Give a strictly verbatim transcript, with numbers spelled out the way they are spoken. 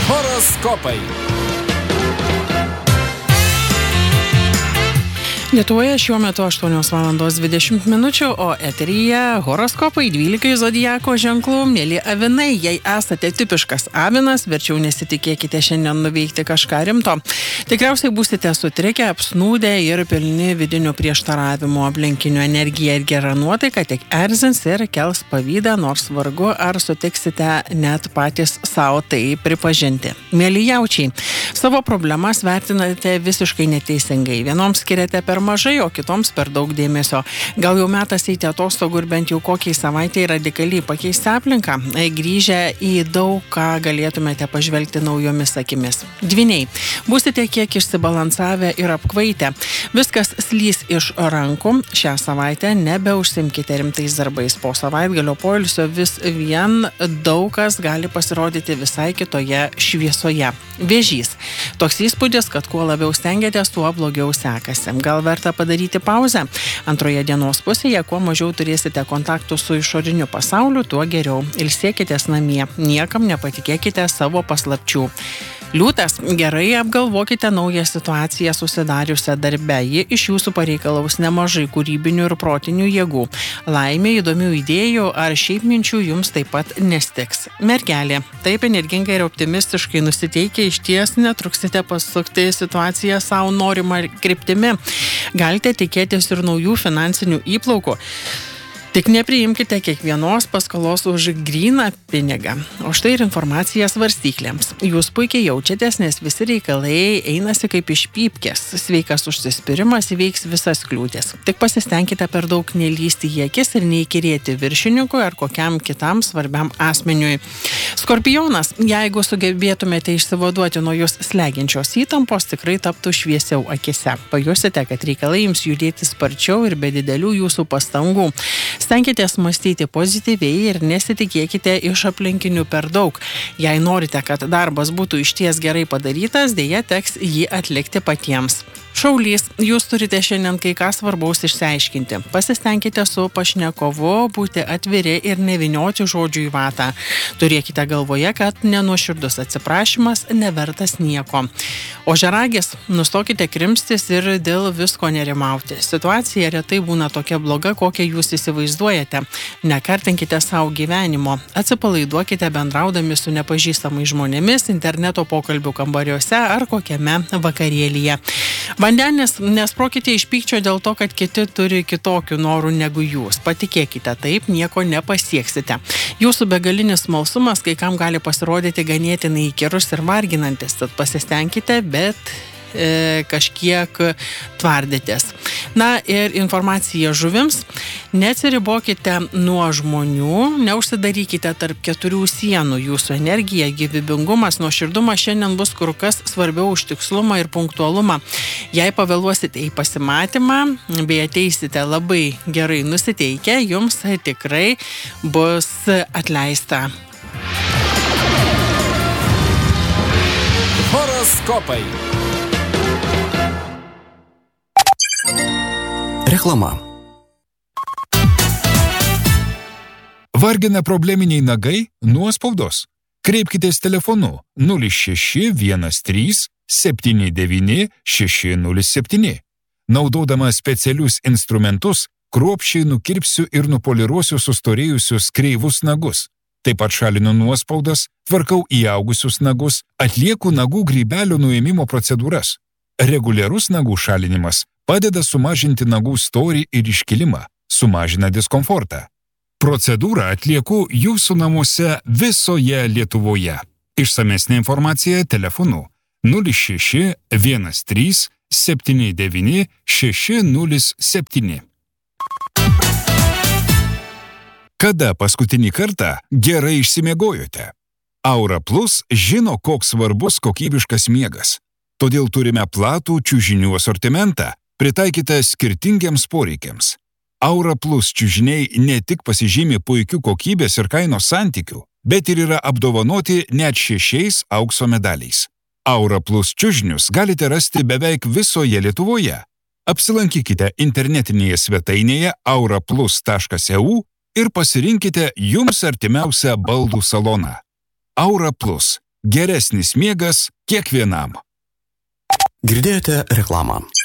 Horoskopai. Lietuvoje šiuo metu aštuonios valandos dvidešimt minučių, o eteryje horoskopai dvylikai zodiako ženklų. Mėly avinai, jei esate tipiškas avinas, verčiau nesitikėkite šiandien nuveikti kažką rimto. Tikriausiai būsite sutrikę, apsnūdę ir pilni vidinių prieštaravimų. Aplinkinių energija ir gera nuotaika tik erzins ir kels pavydą, nors vargu ar sutiksite net patys savo tai pripažinti. Mėly jaučiai, savo problemas vertinate visiškai neteisingai. Vienoms skiriate per mažai, o kitoms per daug dėmesio. Gal jau metas eiti atostogų ir bent jau kokiai savaitėje radikaliai pakeisti aplinką. Grįžę į daug ką galėtumėte pažvelgti naujomis akimis. Dvyniai, būsite kiek išsibalansavę ir apkvaitę. Viskas slys iš rankų. Šią savaitę nebeužsimkite rimtais darbais. Po savaitgalio poilsio vis vien daug kas gali pasirodyti visai kitoje šviesoje. Vėžys. Toks įspūdis, kad kuo labiau stengiatės, tuo blogiau sekasi. Gal verta padaryti pauzę? Antroje dienos pusėje, kuo mažiau turėsite kontaktų su išoriniu pasauliu, tuo geriau. Ilsėkitės namie. Niekam nepatikėkite savo paslapčių. Liūtas, gerai apgalvokite naują situaciją susidariusią darbe. Ji iš jūsų pareikalaus nemažai kūrybinių ir protinių jėgų. Laimė, įdomių idėjų ar šiaip minčių jums taip pat nestiks. Mergelė, taip energingai ir optimistiškai nusiteikę, išties netruksite pasukti situaciją savo norimą kryptimi. Galite tikėtis ir naujų finansinių įplaukų. Tik nepriimkite kiekvienos paskolos už gryną pinigą. O štai ir informacija svarstyklėms. Jūs puikiai jaučiatės, nes visi reikalai einasi kaip iš pypkės. Sveikas užsispyrimas įveiks visas kliūtis. Tik pasistengkite per daug nelysti į akis ir neįkyrėti viršininkui ar kokiam kitam svarbiam asmeniui. Skorpionas, jeigu sugebėtumėte išsivaduoti nuo jūs slegiančios įtampos, tikrai taptų šviesiau akise. Pajusite, kad reikalai jums judėti sparčiau ir be didelių jūsų pastangų. Stenkitės mąstyti pozityviai ir nesitikėkite iš aplinkinių per daug. Jei norite, kad darbas būtų išties gerai padarytas, dėja teks jį atlikti patiems. Šaulys, jūs turite šiandien kai ką svarbaus išsiaiškinti. Pasistengkite su pašnekovu būti atviri ir nevinioti žodžių į vatą. Turėkite galvoje, kad nenuoširdus atsiprašymas nevertas nieko. Ožiaragis, nustokite krimstis ir dėl visko nerimauti. Situacija retai būna tokia bloga, kokią jūs įsivaizduojate. Nekartinkite savo gyvenimo. Atsipalaiduokite bendraudami su nepažįstamais žmonėmis, interneto pokalbių kambariuose ar kokiame vakarėlyje. Vandenis, nesprokite iš pykčio dėl to, kad kiti turi kitokių norų negu jūs. Patikėkite, taip nieko nepasieksite. Jūsų begalinis smalsumas kai kam gali pasirodyti ganėtinai įkyrus ir varginantis, tad pasistengkite, bet e, kažkiek tvardėtės. Na ir informacija žuvims. Neatsiribokite nuo žmonių, neužsidarykite tarp keturių sienų. Jūsų energija, gyvybingumas, nuoširdumas šiandien bus kur kas svarbiau už tikslumą ir punktualumą. Jei pavėluosite į pasimatymą, bei ateisite labai gerai nusiteikę, jums tikrai bus atleista. Horoskopai. Reklama. Vargina probleminiai nagai? Nuospaudos? Kreipkitės telefonu nulis šeši vienas trys septyni devyni šeši nulis septyni. Naudodama specialius instrumentus, kruopščiai nukirpsiu ir nupoliruosiu sustorėjusius kreivus nagus. Taip pat šalinu nuospaudas, tvarkau įaugusius nagus, atlieku nagų grybelio nuėmimo procedūras. Reguliarus nagų šalinimas padeda sumažinti nagų storį ir iškilimą, sumažina diskomfortą. Procedūrą atlieku jūsų namuose visoje Lietuvoje. Išsamesnė informacija telefonu nulis šeši vienas trys septyni devyni šeši nulis septyni. Kada paskutinį kartą gerai išsimiegojote? Aura Plus žino, koks svarbus kokybiškas miegas. Todėl turime platų čiužinių asortimentą, pritaikytą skirtingiems poreikiams. Aura Plus čiužiniai ne tik pasižymi puikių kokybės ir kainos santykių, bet ir yra apdovanoti net šešiais aukso medaliais. Aura Plus čiužinius galite rasti beveik visoje Lietuvoje. Apsilankykite internetinėje svetainėje aura plus taškas e u ir pasirinkite jums artimiausią baldų saloną. Aura Plus Geresnis miegas kiekvienam. Girdėjote reklamą.